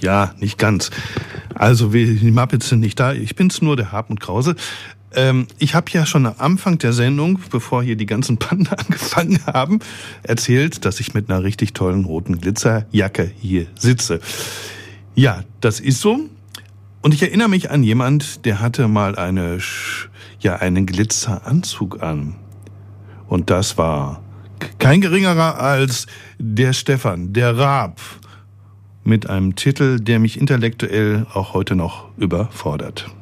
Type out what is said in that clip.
Ja, nicht ganz. Also die Muppets sind nicht da. Ich bin's nur, der Hartmut Krause. Ich habe ja schon am Anfang der Sendung, bevor hier die ganzen Banden angefangen haben, erzählt, dass ich mit einer richtig tollen roten Glitzerjacke hier sitze. Ja, das ist so. Und ich erinnere mich an jemand, der hatte mal einen Glitzeranzug an. Und das war kein geringerer als der Stefan, der Raab. Mit einem Titel, der mich intellektuell auch heute noch überfordert.